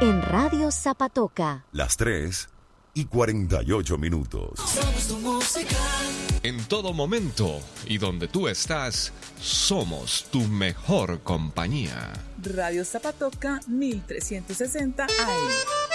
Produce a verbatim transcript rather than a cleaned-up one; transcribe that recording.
en Radio Zapatoca. Las tres y cuarenta y ocho minutos. Somos tu música. En todo momento y donde tú estás, somos tu mejor compañía. Radio Zapatoca mil trescientos sesenta A M.